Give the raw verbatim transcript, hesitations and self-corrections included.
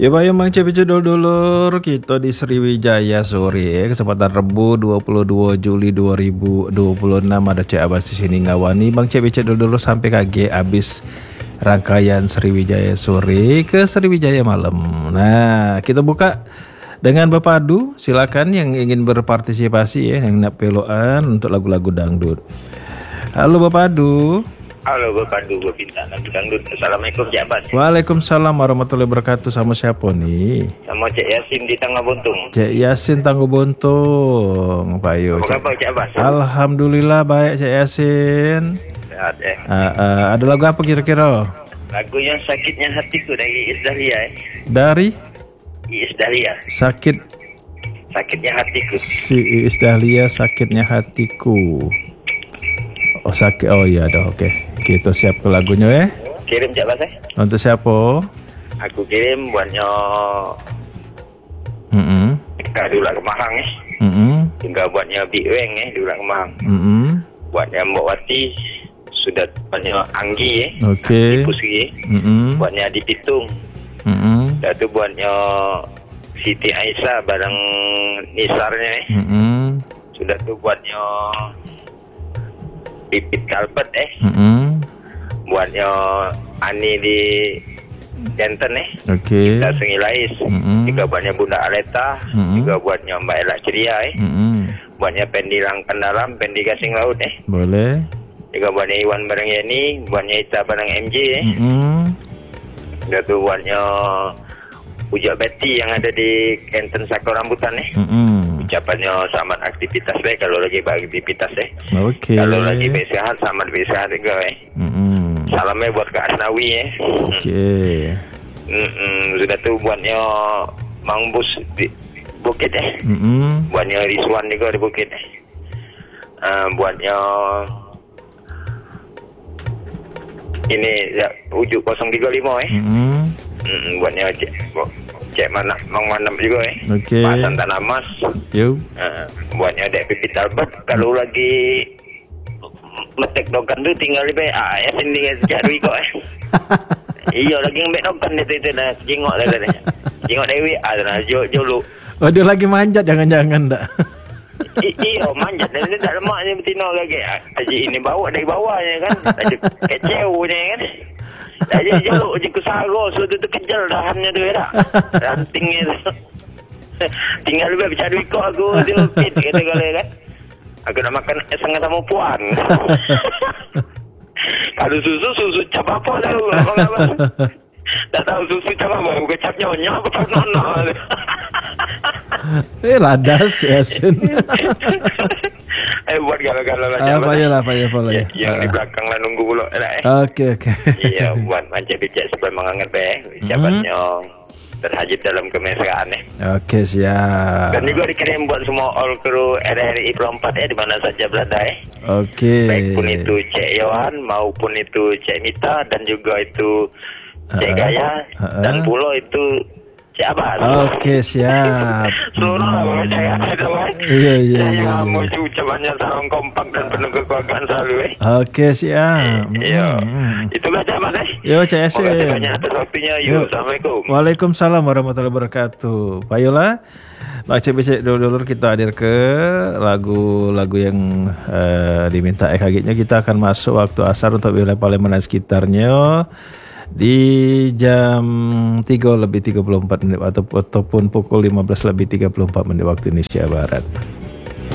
Ya Pak Mang Cepi dulur kita di Sriwijaya sore kesempatan Rebu dua puluh dua Juli dua ribu dua puluh enam ada Cek Abbas di sini ngawani Bang Cepi dulur sampai kage abis rangkaian Sriwijaya sore ke Sriwijaya malam. Nah, kita buka dengan Bapak Adu, silakan yang ingin berpartisipasi ya, yang nak peloan untuk lagu-lagu dangdut. Halo Bapak Adu. Halo Bapak Adu, gue pinta lagu dangdut. Assalamualaikum Cek Abbas. Waalaikumsalam warahmatullahi wabarakatuh. Sama siapa nih? Sama Cek Yasin di Tangga Buntung. Cek Yasin Tangga Buntung. Pak Yo. Apa kabar Cek Abbas? Alhamdulillah baik Cek Yasin. Sehat eh. Uh, uh, ada lagu apa kira-kira? Lagu yang sakitnya hatiku dari Iis Dahlia eh. Dari? Iis Dahlia. Sakit. Sakitnya hatiku. Si Iis Dahlia sakitnya hatiku. Oh sakit, oh iya dah, oke. Okay. Kita siap ke lagunya ya. Kirim Cak Abbas eh. Untuk siapa? Aku kirim buatnya. Mm -hmm. Kita dulu ke Mahang eh. Mm -hmm. Tinggal buatnya Big Weng eh dulu ke Mahang. Mm -hmm. Buatnya Mbok Wati. Sudah buatnya Anggi eh. Oke. Okay. Pusgi. Mm -hmm. Buatnya Adi Pitung. Mm -hmm. Dan tu buatnya Siti Aisyah bareng Nisarnya eh. Mm -hmm. Sudah tu buatnya Pipit Kalpet eh. Mm -hmm. Buatnya Ani di Jantan eh. Oke. Okay. Kita Sengilais. Mm -hmm. Juga buatnya Bunda Aleta. Mm -hmm. Juga buatnya Mbak Ella Ceria eh. Mm -hmm. Buatnya Pendi Langkan Dalam, Pendi Gasing Laut eh. Boleh. Juga buatnya Iwan bareng Yeni, buatnya Ita bareng M J eh. Mm -hmm. Juga tu buatnya Ujak Betty yang ada di Kenten Sakau Rambutan eh. Mm -hmm. Ucapannya selamat aktivitas eh kalau lagi beraktivitas eh. Oke. Okay. Kalau lagi bersehat selamat bersehat juga eh. Mm -hmm. Salamnya buat Kak Asnawi eh. Oke. Okay. Mm -hmm. Sudah tu buatnya Mang Bus di Bukit eh. Mm -hmm. Buatnya Rizwan juga di Bukit eh. Uh, buatnya ini ya, Ujuk nol tiga lima eh. Mm -hmm. Mm, buatnya cek, cek mana Mang Manap juga eh. Oke. Okay. Pak Santana Mas. Yo. Uh, buatnya Dek Pipit Albert. Kalau lagi metek dokan tu tinggal di B A ya sini sejak dulu kok eh. Iya lagi ngebek dokan itu itu dah jengok dah dah. Jengok Dewi ada nah jo jolu. Oh dia lagi manjat jangan-jangan dak. Iya manjat dan dia tak lemak ni betina lagi. Aji ini bawa dari bawahnya kan. Aji kecewnya kan. Aji jolu je kusaro so tu kejar dahannya tu dah. Rantingnya tu. Tinggal lebih bicara duit kok aku dia pit kata kala kan. Aku nak makan setengah sama puan. Kalau susu susu cap apa tahu abang-abang. Tak tahu susu cap apa bukan cap nyonya apa cap nona. Eh ladas Yasin. Eh buat galau-galau lah. Apa ya lah, apa ya, apa ya. Yang di belakang lah nunggu pula eh. Oke oke. Iya buat macam-macam supaya mengangat eh. Ucapannya terhajib dalam kemesraan eh. Oke siap. Dan juga dikirim buat semua all crew R R I Pro empat eh di mana saja berada eh. Oke. Baik pun itu Cek Yohan maupun itu Cek Mita dan juga itu Cek Gaya uh, uh, dan pula itu Cek Abbas. Oke siap. Seluruh orang saya ada eh. Iya iya. Saya mau ucapannya salam kompak dan penuh kekeluargaan selalu eh. Oke siap. Iya. Itu baca Mas eh. Yo Cek Yasin. Terima kasih banyak atas waktunya. Yo, Assalamualaikum. Waalaikumsalam warahmatullahi wabarakatuh. Pak Yola, Pak Cek dulur kita hadir ke lagu-lagu yang uh, diminta ekagitnya. Kita akan masuk waktu asar untuk wilayah Palembang dan sekitarnya di jam tiga lebih tiga puluh empat menit atau, ataupun pukul lima belas lebih tiga puluh empat menit waktu Indonesia Barat.